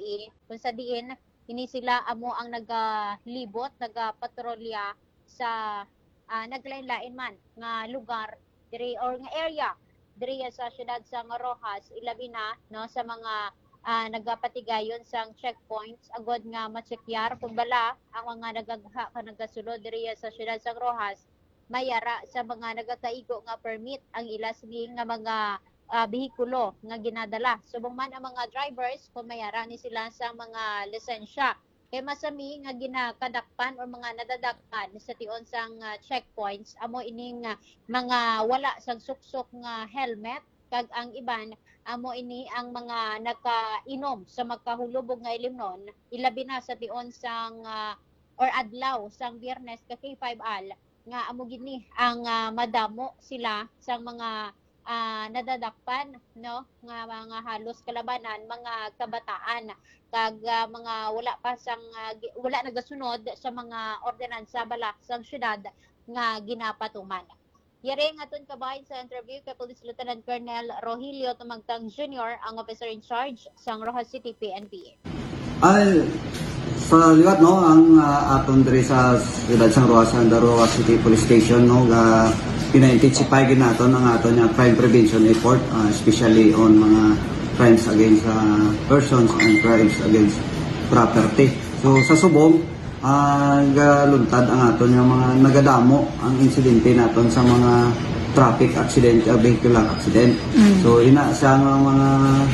PNP kung sa diin ini sila amo ang nagalibot, nagapatrolya sa naglain-lain man nga lugar diri or nga area diri sa syudad sa Rojas, ilabi na no sa mga nagapatigayon sang checkpoints agod nga matsekyar kung bala ang mga nagagha ka nagasulod diri sa syudad sa Rojas mayara sa mga nagakaigo nga permit ang ilas nga mga behikulo nga ginadala. Subong man ang mga drivers kung mayara ni sila sa mga lisensya. Kay masami nga ginakadakpan o mga nadadakpan sa tion sang checkpoints amo ining mga wala sang suksok nga helmet kag ang iban amo ini ang mga nakainom sa magkahulubog nga ilimnon ilabi na sa tion sang or adlaw sang Biyernes ka K5al nga amo gini ang madamo sila sang mga nadadakpan no nga mga halos kalabanan mga kabataan kag mga wala pa sang wala nagasunod sa mga ordinansa bala sang syudad nga ginapatuman. Yari nga aton kabahin sa interview kay Police Lieutenant Colonel Rogelio Tumagtang Jr. ang officer in charge sang Rojas City PNP. Ay sa liwat no ang aton diri sa syudad sang Rojas ang Rojas City Police Station no ga pina-intensify naton ang aton nga crime prevention effort especially on mga crimes against persons and crimes against property. So sa subong galuntad ang aton nga mga nagadamo ang insidente naton sa mga traffic accident o vehicular accident. So ina sa mga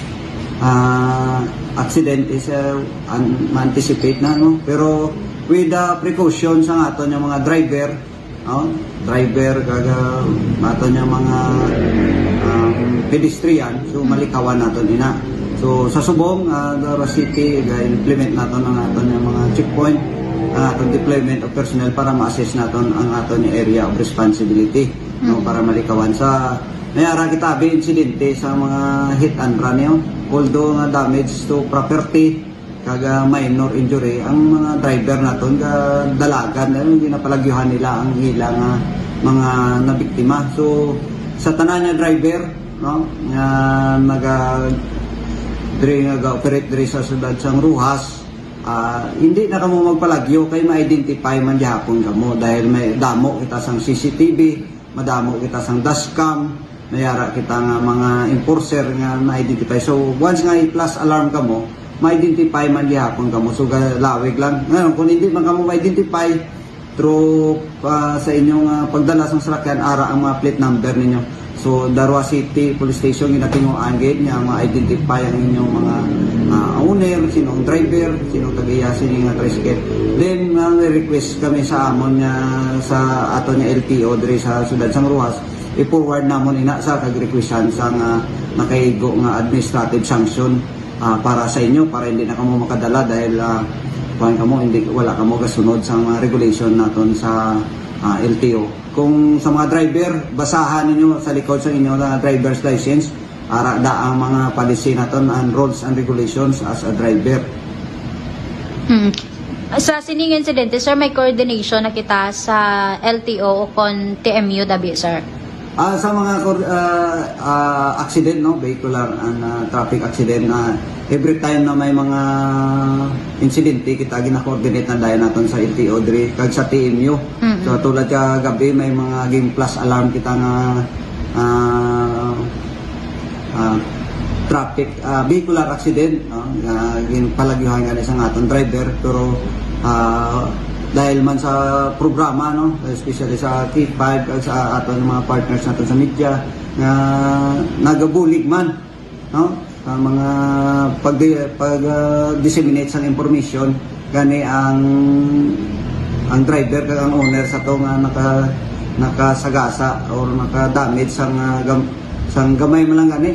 accident is ma-anticipate na no pero with the precautions ang aton nga mga driver kaga aton nga mga pedestrian so malikawan naton ina. So sa subong Rojas City ga-implement naton ang aton nga mga checkpoint aton deployment of personnel para ma-assess naton ang aton area of responsibility no para malikawan sa mayara kita bi insidente sa mga hit and run yo although nga damage to property kaga minor injury ang mga driver naton ga dalagan hindi na palagyuhan nila ang ilang mga nabiktima. So sa tanan nga driver no nga operate diri sa syudad sang Rojas hindi na kamo magpalagyo kay ma-identify man gihapon kamo dahil may damo kita sang CCTV, madamo kita sang dashcam, mayara kita nga mga enforcer nga na-identify. So once nga i-plus alarm kamo ma-identify man gihapon kamo so lawig lang. Ngayon kung hindi man kamo ma-identify through sa inyong pagdala sa sasakyan ara ang mga plate number ninyo. So Rojas City Police Station ginatinguan gid nga ma-identify ang inyong mga owner, sino ang driver, sino tagaya sino nga tricycle. Then request kami sa amon nga sa aton nga LTO diri sa syudad sang Rojas i-forward namon ina sa kag-requestan sang nakaigo nga administrative sanction para sa inyo para hindi na kamo makadala dahil wala kamo kasunod sa mga regulation naton sa LTO. Kung sa mga driver, basahan ninyo sa likod sa inyo na driver's license ara da ang mga policy naton and rules and regulations as a driver. Sa sining insidente, sir, may coordination na kita sa LTO o kon TMU dabi, sir? Sa mga accident, no, vehicular and traffic accident, every time na may mga insidente, kita gina-coordinate na dahil natin sa LTO diri kag sa TMU. So tulad ka gabi may mga game plus alarm kita nga traffic vehicular accident, no, palagyuhan nga isang aton driver pero dahil man sa programa no especially sa K5 sa aton mga partners natin sa media nga nagabulig man no ang mga pag disseminate sa information gani ang driver kag ang owner sa to nga nakasagasa or nakadamage sang gamay man lang gani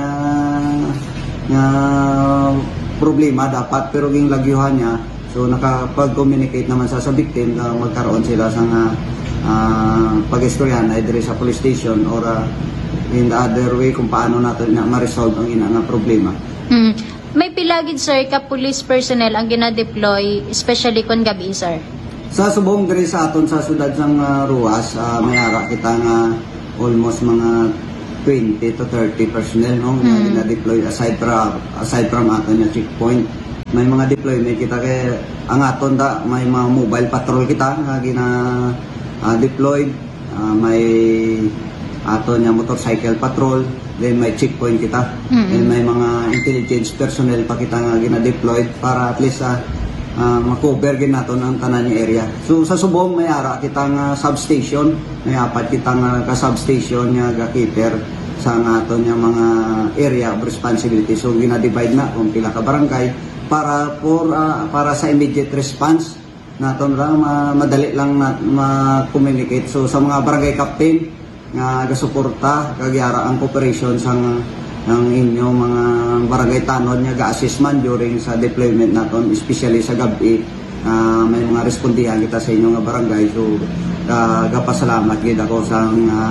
nga problema dapat pero ging lagyuhan niya. So nakapag-communicate naman sa victim na magkaroon sila sa pag-istoryahan ay dire sa police station or in the other way kung paano natin ma-resolve ang ina nga problema. May pilagid, sir, ka police personnel ang gina-deploy especially kon gabi, sir? Sa subong dire sa aton sa syudad sang Rojas, mayara kita nga almost mga 20 to 30 personnel no nga gina-deploy aside from aton nga checkpoint. may mga deployment kita kay ang aton da may mga mobile patrol kita nga gina deployed. May aton nga motorcycle patrol, then may checkpoint kita. Then may mga intelligence personnel pa kita nga gina-deployed para at least makover gid naton ang tanan nga area. So sa Subong may ara kitang substation, may apat kitang ka-substation nga gakeeper sa aton nga mga area of responsibility. So gina-divide na kung pila ka barangay para sa immediate response naton ra madali lang na ma-communicate. So sa mga barangay captain nga gasuporta kagyara ang cooperation sang ng inyong mga barangay tanod nga ga-assist man during sa deployment naton, especially sa gabi. May mga respondihan kita sa inyong nga barangay. So gapasalamat gid ako sa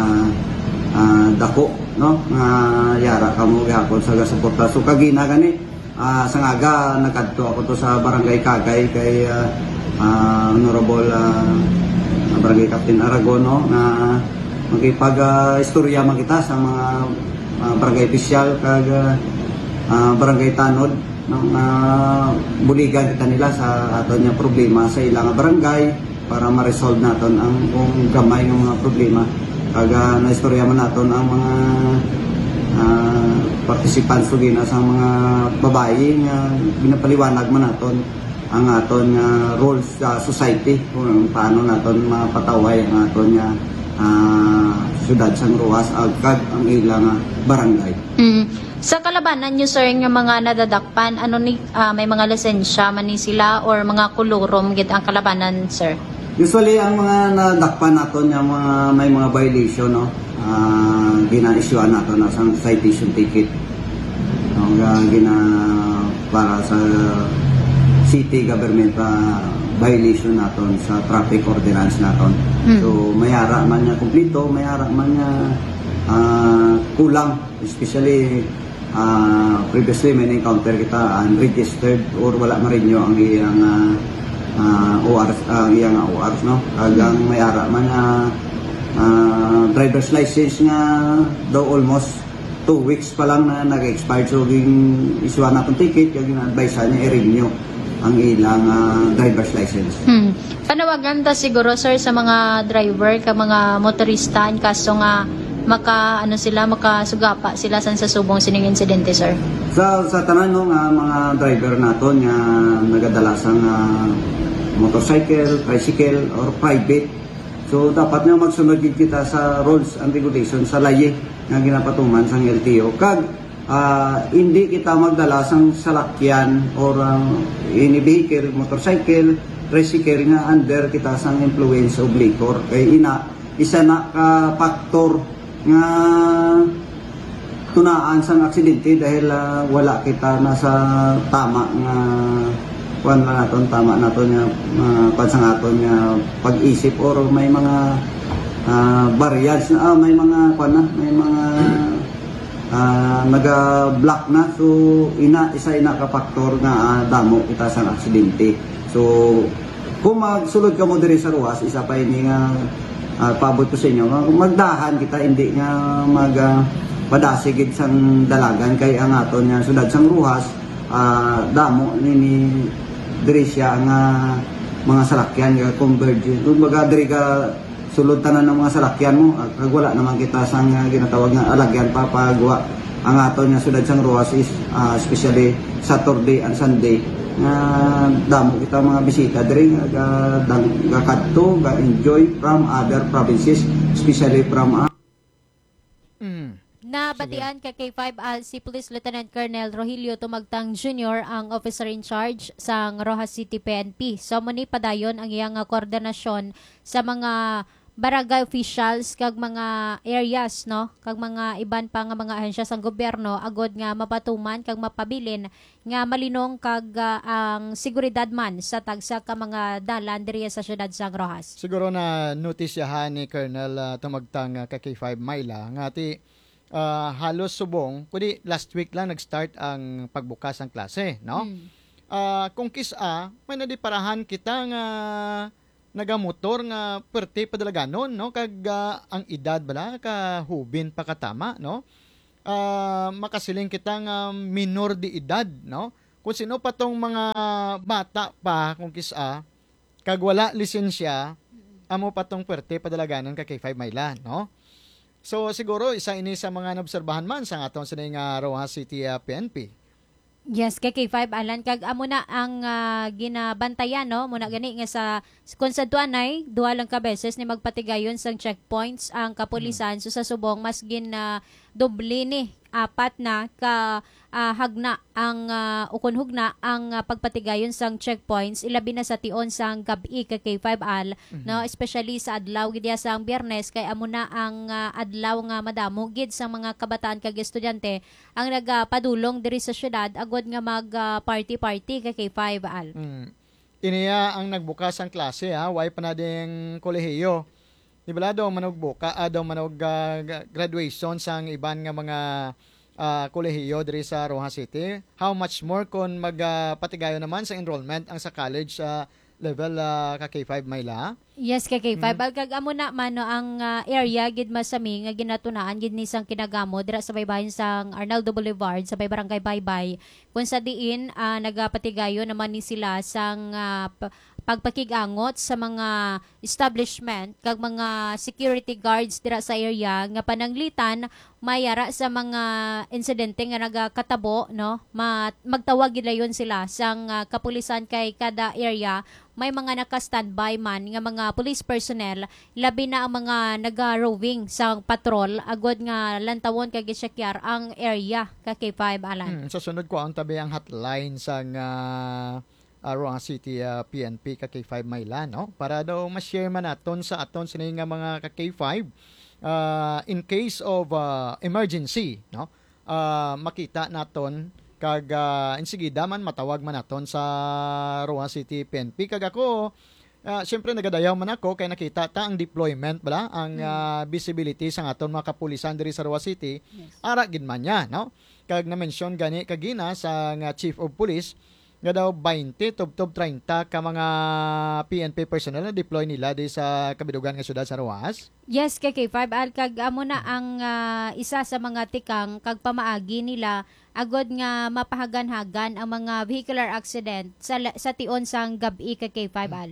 dako no nga yara kamo gihapon sa gasuporta. So kagina gani sa ngaga nagkadto ako to sa barangay Kagay kay Honorable Barangay Captain Aragon no nga magipag-istorya man kita sa mga barangay official kag barangay tanod no, buligan kita nila sa aton nga problema sa ilang barangay para ma-resolve naton ang kung gamay ng mga problema kag naistorya man naton ang mga participants gina sa mga babae nga ginapaliwanag man naton ang aton nga roles sa society kung paano naton mapataway ang aton nga siyudad sang Roxas agkag ang ilang barangay. Sa kalabanan nyo, sir, nga mga nadadakpan, ano ni may mga lisensya man ni sila or mga kulurom gid ang kalabanan, sir? Usually ang mga nadakpan naton nga may mga violation no, gina-issuean naton na sang citation ticket. No, gina para sa city government violation naton sa traffic ordinance naton. So mayara man niya kumplito, mayara man niya kulang, especially previously may encounter kita unregistered or wala marinyo ang iyang ORs, ORs no. Kagang mayara man niya driver's license nga daw almost 2 weeks pa lang na nag-expired. So ging isuan na akong ticket, yung advice niya i-renew ang ilang driver's license. Panawagan ta siguro, sir, sa mga driver ka mga motorista in kaso nga makasugapa sila sa subong sining insidente, sir. Sa tanan no nga mga driver naton nga nagadala sang motorcycle, tricycle or private. So dapat nga magsunod gid kita sa rules and regulations sa laye nga ginapatuman sang LTO kag hindi kita magdala sang salakyan or any vehicle, motorcycle, tricycle nga under kita sang influence of liquor. Kay isa na ka factor nga tunaan sang aksidente dahil wala kita nasa tama nga tama naton nga pansang aton nga pag-isip or may mga variance na may mga may mga naga-block na. So isa ka factor nga damo kita sa aksidente. So kung magsulod ka mo diri sa Roxas, isa pa ini nga paabot ko sa inyo magdahan kita, hindi nga padasigid sang dalagan kay ang aton nga sudad sang Roxas damo nini diri siya nga mga salakyan nga converge. Kumbaga diri ka sulod tanan ng mga salakyan mo kag wala naman kita sang ginatawag nga alagyan papagawa ang aton nga sudad sang Roxas is especially Saturday and Sunday nga damo kita mga bisita diri nga kadto ga enjoy from other provinces, especially from Nabatian kay K5 si Police Lieutenant Colonel Rogelio Tumagtang Jr. ang officer in charge sa Roxas City PNP. So muni padayon ang iyang koordinasyon sa mga barangay officials kag mga areas no kag mga iban pa nga mga ahensya sang gobyerno agod nga mapatuman kag mapabilin nga malinong kag ang seguridad man sa tagsa ka mga dalan diri sa syudad sang Roxas. Siguro na notisyahan ni Colonel Tumagtang K5 Mayla nga ti halos subong kundi last week lang nag-start ang pagbukas ng klase no. Kung kisa may nadiparahan kita nga nagamotor nga perte padalaganon no kag ang edad bala ka hubin pakatama no. Makasiling kita nga minor de edad no kung sino pa tong mga bata pa kung kisa kag wala lisensya amo pa tong puwerte padalaganan ka K5 Mayla, no? So siguro isa ini sa mga naobserbahan man sa aton sa nga Rojas City PNP. Yes, kay K5 Alan kag amo na ang ginabantayan no muna gani nga sa kung sa Duanay duha lang ka beses ni magpatigayon sang checkpoints ang kapulisan so sa subong mas doble ni apat na ka hagna ang ukon hugna ang pagpatigayon sang checkpoints ilabi na sa tion sang gabi kay K5 Al no especially sa adlaw gid sang Biyernes kay amo na ang adlaw nga madamo gid sa mga kabataan kag estudyante ang nagapadulong diri sa syudad agod nga mag party kay K5 Al. Iniya ang nagbukas ang klase way pa na ding kolehiyo. Di ba daw manugbuka daw manog graduation sang iban nga mga kolehiyo diri sa Rojas City. How much more kung magpatigayo naman sa enrollment ang sa college level ka K5 Mayla? Yes, kay K5. Kag amo na man no, ang area gid masami nga ginatunaan gid ni sang kinagamo dira sa baybayin sang Arnaldo Boulevard sa Barangay Baybay. Kung sa diin nagapatigayo naman ni sila sang pagpakigangot sa mga establishment kag mga security guards dira sa area nga pananglitan mayara sa mga insidente nga nagakatabo no magtawag gid layon sila sang kapulisan kay kada area may mga naka-standby man nga mga police personnel labi na ang mga naga-roving sa patrol agod nga lantawon kay gisekyar ang area ka K5 Alan. Sa sunod ko ang tabi ang hotline sang Rojas City PNP ka K5 Mayla, no? Para daw ma-share man naton sa aton sini nga mga ka K5 in case of emergency, no? Makita naton kag insigida man matawag man naton sa Rojas City PNP kag ako syempre nagadayaw man ako kay nakita ta ang deployment bala ang visibility sa aton mga kapulisan diri sa Rojas City. Yes. Ara gid man niya, no? Kag na-mention gani kagina sa nga Chief of Police nga daw 20 tub 30 ka mga PNP personnel na deploy nila di sa kabidugan nga syudad sa Rojas. Yes, kay K5 Al kag amo na ang isa sa mga tikang kag pamaagi nila agod nga mapahagan-hagan ang mga vehicular accident sa tion sang gabi kay K5 Al.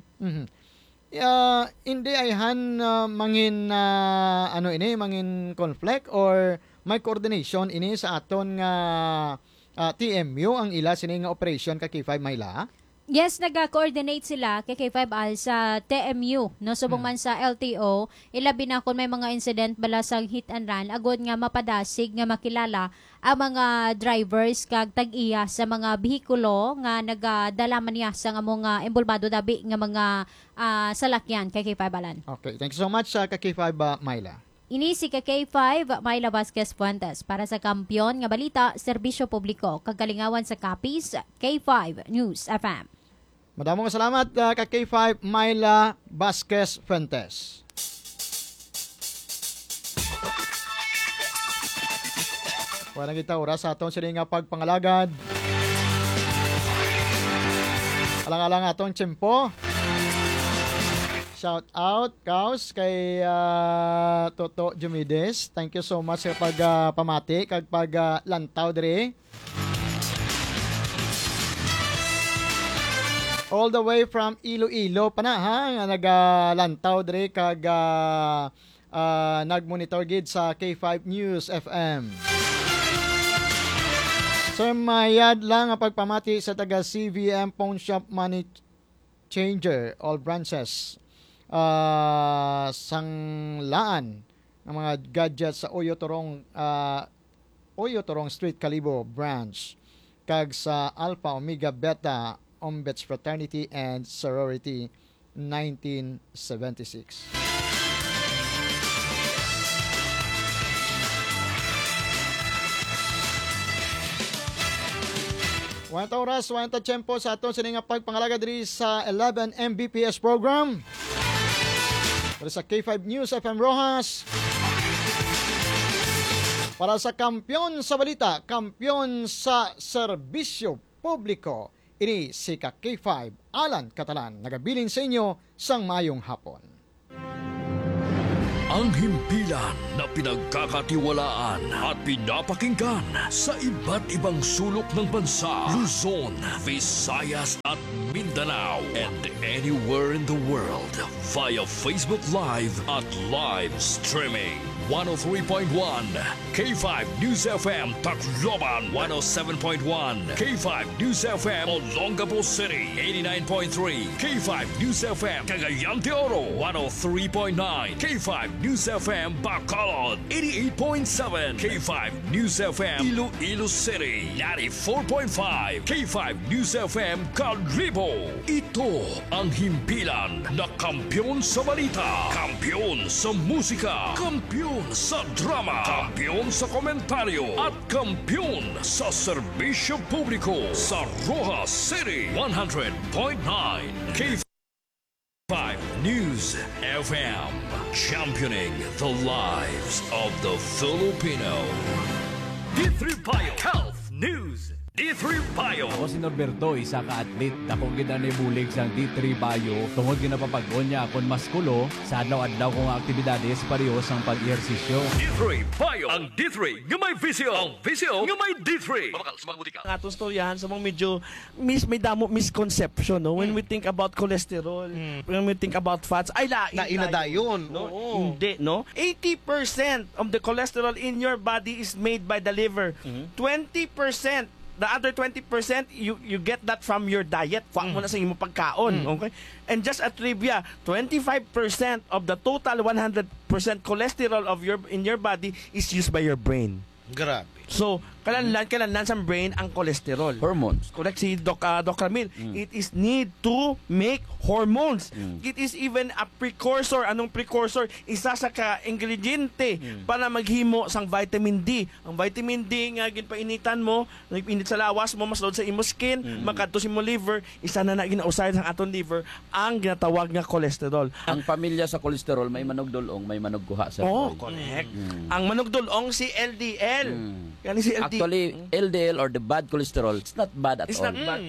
Hindi ayhan mangin mangin conflict or may coordination ini sa aton nga TMU ang ila sini nga operation ka K5 Mayla. Yes, naga-coordinate sila kay K5 Al sa TMU no subong man sa LTO ilabi na kung may mga incident bala sang hit and run agod nga mapadasig nga makilala ang mga drivers kag tag-iya sa mga behikulo nga nagadala man niya sa mga embulbado dabi nga mga salakyan kay K5 Alan. Okay, thank you so much sa K5 Mayla. Ini si K5 Mayla Vasquez Fuentes para sa Kampiyon nga Balita, Serbisyo Publiko, kagalingawan sa Capiz, K5 News FM. Madamong salamat ka K5 Mayla Vasquez Fuentes. Wala kita oras sa aton sila nga pagpangalagad. Alang-alang atong tiyempo. Shout out, Kaus, kay Toto Jumides. Thank you so much sa pagpamati kag paglantaw diri. All the way from Iloilo pa na nga nagalantaw diri kag nagmonitor gid sa K5 News FM. So mayad lang ang pagpamati sa taga CVM Pawn Shop Money Changer all branches. Sanglaan ng mga gadgets sa Oyo Torong Street Calibo branch kag sa Alpha Omega Beta Ombets Fraternity and Sorority 1976. Wanta oras, wanta tiyempo sa aton sa nga pagpangalaga diri sa 11 Mbps program. Para sa K5 News FM Rojas. Para sa Kampiyon sa Balita, Kampiyon sa Serbisyo Publiko. Ini si K5 Alan Catalan, nagabilin sa inyo sang mayong hapon. Ang himpilan na pinagkakatiwalaan at pinapakinggan sa iba't ibang sulok ng bansa, Luzon, Visayas at Mindanao, and anywhere in the world via Facebook Live at live streaming. 103.1 K5 News FM Tacloban, 107.1 K5 News FM Olongapo City, 89.3 K5 News FM Cagayan de Oro, 103.9 K5 News FM Bacolod, 88.7 K5 News FM Iloilo City, 94.5 K5 News FM Calibo. Ito ang himpilan na kampiyon sa balita, kampiyon sa musika, kampiyon sa drama, kampiyon sa komentaryo at kampiyon sa serbisyo publiko sa Rojas City 100.9 K5 News FM, championing the lives of the Filipino. D3 Bio Health News. D3 Bio. Ako si Norberto, isa ka atlet. Dakong ginanibulig sa D3 Bio. Tungod ginapapag-on niya akong maskulo sa adlaw-adlaw kong aktibidades parehos ang pag-ehersisyo. D3 Bio. Ang D3 nga may visyo. Ang visyo nga may D3. Mabakal, sumaguti ka. Ang atong storyahan sa mga medyo may damo misconception, no? When we think about cholesterol, when we think about fats, ay Nainadayon. no? Oo. Hindi, no? 80% of the cholesterol in your body is made by the liver. 20%, the other 20%, you get that from your diet. Kuha mo na sa imong pagkaon, okay? And just a trivia, 25% of the total 100% cholesterol of in your body is used by your brain. Grabe. So, kailangan sa brain ang cholesterol. Hormones. Correct si Dr. Camille. It is need to make hormones. It is even a precursor. Anong precursor? Isa sa ka-ingrediente para maghimo sang vitamin D. Ang vitamin D nga ginpainitan mo, nagpainit sa lawas mo, mas load sa imo skin, makadto sa imo liver, isa na ginausay sa aton liver ang ginatawag nga cholesterol. Ang pamilya sa kolesterol, may manugdulong, may manugkuha sa Oh, correct. Ang manugdulong si LDL. Kani si LDL. Actually, LDL or the bad cholesterol, it's not bad at It's all. not bad.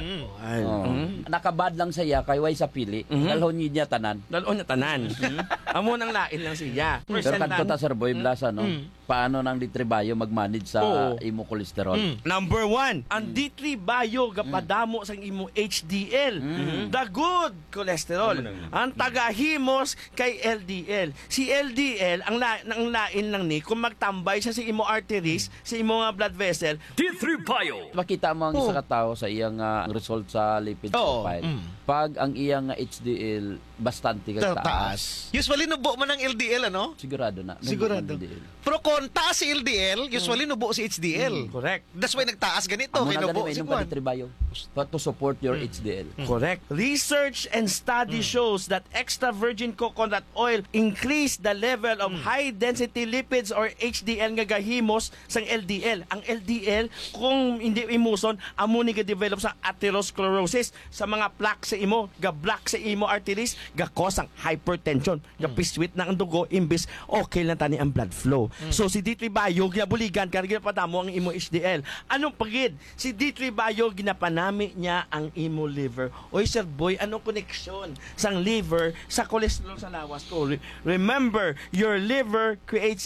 Nakabad lang siya kay way sa pili. Dalhon niya tanan. Dalon niya tanan. Amo nang lain lang siya. Pero kanto ta Sir Boy Blasa, no? Paano nang D3 Bio mag-manage sa imo cholesterol? Number 1, ang D3 Bio gapadamo sa imo HDL, the good cholesterol. Ang tagahimos kay LDL. Si LDL ang lain lang ni kung magtambay siya sa imo arteries, sa imo nga blood vessel. D3 Bio. Makita mo ang isa ka tao sa iyang result sa lipid profile. Pag ang iyang HDL bastante kag taas. Usually nubo man ang LDL, ano? Sigurado na. Sigurado. LDL. Pero kung taas si LDL, usually nubo si HDL. Correct. That's why nagtaas ganito. Amo Kay na nubo gani si may Juan. D3 Bio to support your HDL. Correct. Research and study shows that extra virgin coconut oil increase the level of high density lipids or HDL nga gahimos sang LDL. Ang LDL kung hindi imuson amo ni ga-develop sa atherosclerosis sa mga plaque sa imo, ga-block sa imo arteries, ga-cause ang hypertension, ga-piswit na ang dugo imbis okay lang tani ang blood flow. So si D3 Bio ginabuligan kaya ginapadamo ang imo HDL. Anong pagid? Si D3 Bio ginapanami niya ang imo liver. Oy Sir Boy, anong connection sang liver sa cholesterol sa lawas ko? Remember, your liver creates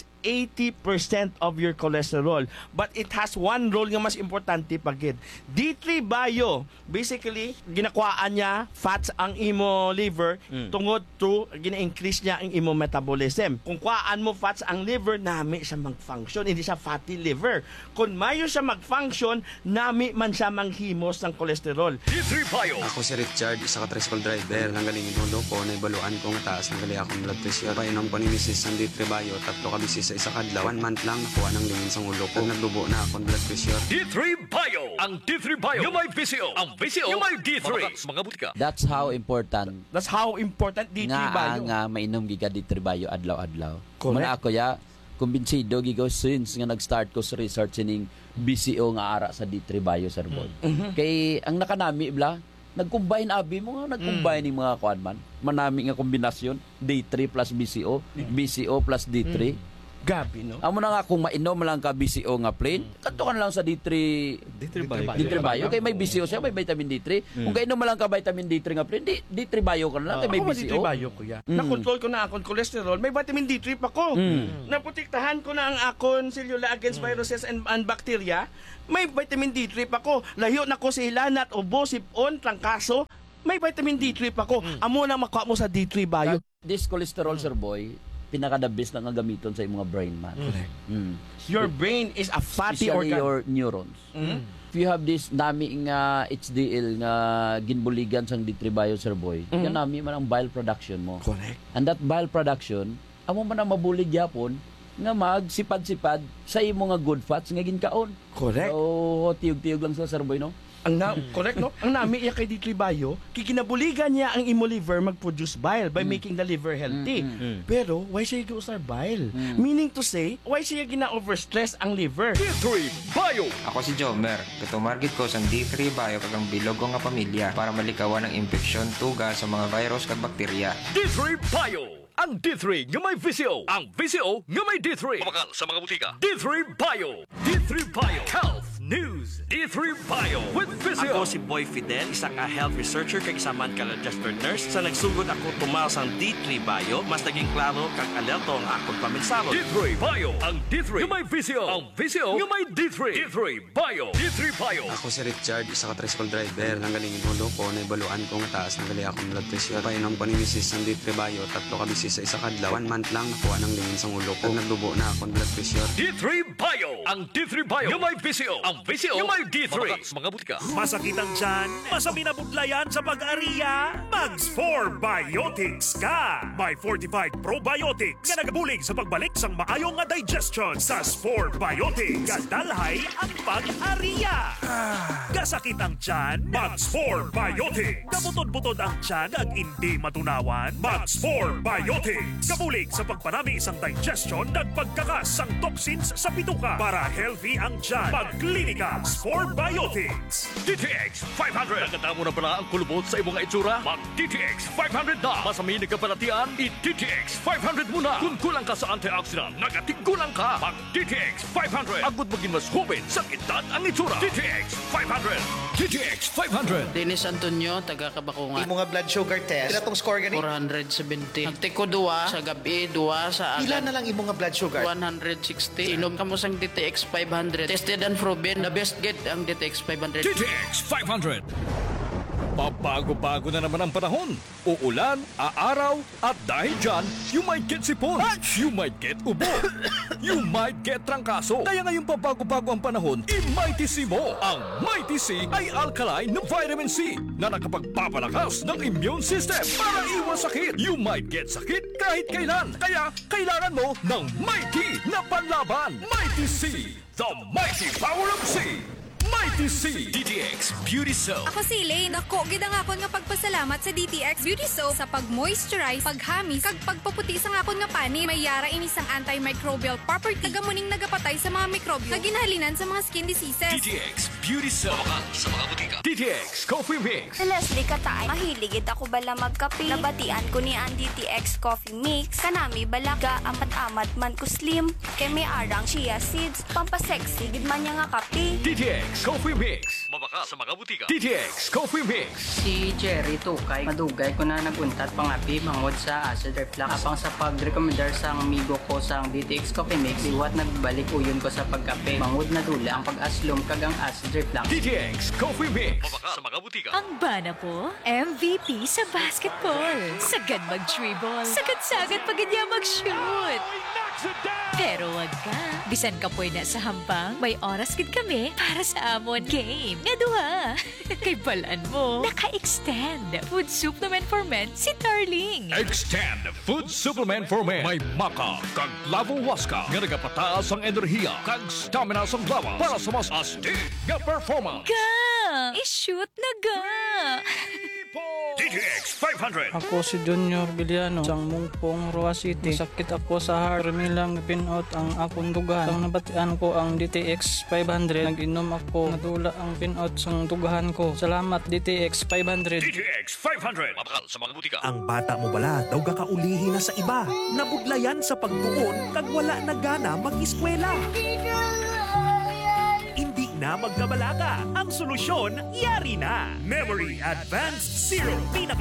80% of your cholesterol. But it has one role nga mas importante pagid. D3 Bio, basically, ginakuhaan niya fats ang imo liver tungod to gina-increase niya ang imo metabolism. Kung kuhaan mo fats ang liver, nami siya mag-function. Hindi siya fatty liver. Kung mayo siya mag-function, nami man siya manghimos ng cholesterol. D3 Bio. Ako si Richard, isa ka tricycle driver. Nanggaling inulo ko, naibaluan ko nga taas ng gali akong blood pressure. Painom ko ni Mrs. ng D3 Bio, 3 ka bisis sa isa kadlaw. 1 month lang nakuha ng lingin sa ulo ko. Nagdubo na akong blood pressure. D3 Bio. Ang D3 Bio. Yung may visyo. Ang visyo. Yung may D3. Mga butika. That's how important That's how important D3 Bio. nga mainom giga D3 Bio adlaw-adlaw. Correct. Muna ako ya kumbinsido gigaw since nga nag-start ko sa research ning BCO nga ara sa D3 Bio Sir Boy. Kay ang nakanami bla nag-combine abi mo nga nag-combine ning mga kuan man. Manami nga kombinasyon D3 plus BCO, BCO plus D3. Gabi, no? Amo na nga kung mainom lang ka BCO nga plain, kanto ka na lang sa D3 Bayo. Kay may BCO siya, may vitamin D3. Kung kainom lang ka vitamin D3 nga plain, D3 Bayo ka na lang, kay may Ako BCO. D3 Bayo, kuya. Nakontrol ko na akong cholesterol, may vitamin D3 pa ko. Naprotektahan ko na ang akong cellular against viruses and bacteria, may vitamin D3 pa ko. Layo na ko sa ilanat, ubo, sipon, trangkaso, may vitamin D3 pa ko. Amo na makuha mo sa D3 Bayo. This cholesterol, sir boy, pinaka-the best na nga gamiton sa imong brain man. Your brain is a fatty Especially organ. your neurons. If you have this nami nga HDL nga ginbuligan sang D3 Bayo, sir boy, yan nami man ang bile production mo. Correct. And that bile production, amo man ang mabulig yapon nga magsipad-sipad sa imo nga good fats nga ginkaon. Correct. So, tiyog-tiyog lang sila, sir boy, no? Correct, no? Ang nami iya kay D3 Bayo, kikinabuligan niya ang imo liver mag-produce bile by making the liver healthy. Pero, why siya giusar bile? Meaning to say, why siya gina-overstress ang liver? D3 Bayo. Ako si Jomer. Katumargit ko sa D3 Bayo kagang bilog ko nga pamilya para malikawan ang infeksyon, tuga sa mga virus kag bakterya. D3 Bayo. Ang D3 nga may VCO. Ang VCO nga may D3. Pumakal sa mga butika. D3 Bayo. D3 Bayo. Health News. D3 Bayo with VCO. Ako si Boy Fidel, isang health researcher kag isa man ka registered nurse. Sa nagsugod ako tumaw sang D3 Bayo, mas naging klaro kag alerto ang akong paminsalo. D3 Bayo. Ang D3 nga may VCO. Ang VCO nga may D3. D3 Bayo. D3 Bayo. Ako si Richard, isa ka tricycle driver. Nanggaling inulo ko, naibaluan ko nga taas ng gali akong blood pressure. Painom ko ni Mrs. ng D3 Bayo, 3 ka bisis sa isa kadlaw. 1 month lang nakuha ng lingin sa ulo ko. Nagdubo na akong blood pressure. D3 Bayo. Ang D3 Bayo nga may VCO. Ang VCO nga may D3. Sa mga butika. Masakit ang tiyan, masami na budlayan sa pag-ariya, Mags4 Biotics ka! May fortified probiotics nga nagabulig sa pagbalik sang maayong nga digestion sa S4 Biotics. Kadalhay ang pag-ariya. Gasakit ang tiyan, Mags4 Biotics. Kabutod-butod ang tiyan ag hindi matunawan, Mags4 Biotics. Kabulig sa pagpanami isang digestion ag pagkakas sang toxins sa bituka para healthy ang tiyan. Pagklinika S4 Biotics. DTX 500. Nagkatamo na pala ang kulubot sa imong itsura? Mag DTX 500 na. Masaminig ka palatian? I-DTX 500 muna. Kung kulang ka sa antioxidant, nagatigkulang ka. Mag DTX 500. Agud maging mas hubin sa edad ang itsura. DTX 500. DTX 500. Dennis Antonio, taga Kabakungan. Imo nga blood sugar test. Pila tong score gani? 470. Nagtiko 2 sa gabi, 2 sa agad. Pila na lang imo nga blood sugar? 160. Inom ka mo sang DTX 500. Tested and proven. The best get ang DTX 500. DTX 500. Pabago-bago na naman ang panahon. Uulan, aaraw, at dahil dyan, you might get sipon, you might get ubo, you might get trangkaso. Kaya ngayong pabago-bago ang panahon, i-Mighty C mo. Ang Mighty C ay alkaline na vitamin C na nakapagpapalakas ng immune system para iwas sakit. You might get sakit kahit kailan. Kaya kailangan mo ng Mighty na panlaban. Mighty C, the mighty power of C. Mighty C DTX Beauty Soap. Ako si Elaine. Ako, gid ang akon nga pagpasalamat sa DTX Beauty Soap sa pag-moisturize, paghamis, kag pagpaputi sa akon nga pani. May yara ini sang antimicrobial property. Tagamuning nagapatay sa mga mikrobyo nga ginahalinan sa mga skin diseases. DTX Beauty Soap. Sa mga butika. DTX Coffee Mix. Leslie Katay, mahiligid ako bala magkape. Nabatian ko ni ang DTX Coffee Mix. Kanami bala ga amat-amat man ko slim. Kay may arang chia seeds. Pampasexy, gid man niya nga kape. DTX Coffee Mix. Mabaka sa mga butika. DTX Coffee Mix. Si Jerry Tukay, madugay ko na naguntat pangapi mangod sa acid reflux. Apang sa pag-recommendar sa amigo ko sa DTX Coffee Mix, iwat nagbalik uyon ko sa pagkape. Mangod na dula ang pag-aslom kagang acid reflux. DTX Coffee Mix. Mabaka sa mga butika. Ang bana po, MVP sa basketball. Sagad mag-dribble. Sagad-sagad pagkanya mag-shoot. Pero wag ka. Bisan ka po na sa hampang, may oras gid kami para sa amon game. Nga duha. Kay balaan mo, naka-extend food supplement for men si Darling. Extend Food Supplement for Men. May maka kag lavo waska nga nagapataas ang enerhiya kag stamina sa lawas para sa mas astig nga performance. Ga! I-shoot na ga! DTX 500. Ako si Junior Villano, isang Mungpong, Roa City. Sakit ako sa heart. Ramilang pinot ang akong dugan. Ang nabatian ko ang DTX 500. Nag-inom ako. Nadula ang pinot sa dugahan ko. Salamat DTX 500. DTX 500. Mabakal sa mga butika. Ang bata mo bala daw gakaulihin na sa iba. Nabudlayan sa pagtuon kag wala na gana mag-eskwela. Hindi na magkabalaga. Ang solusyon, yari na. Memory Advanced Zero.